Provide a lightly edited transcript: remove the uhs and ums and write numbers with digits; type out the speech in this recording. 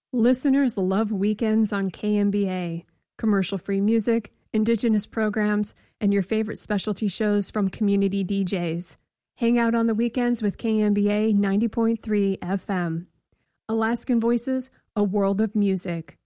Listeners love weekends on KMBA. Commercial-free music, indigenous programs, and your favorite specialty shows from community DJs. Hang out on the weekends with KMBA 90.3 FM. Alaskan Voices, a world of music.